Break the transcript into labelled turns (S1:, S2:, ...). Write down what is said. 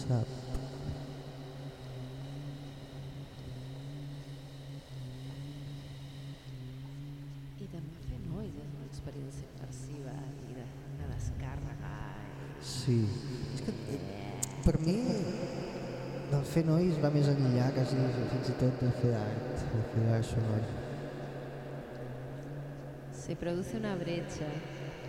S1: sap.
S2: I també fer nois és una experiència immersiva i de descàrrega.
S1: Sí, és que per mi del fer nois va més enllà quasi fins i tot de fer art sonor.
S2: Se produce una brecha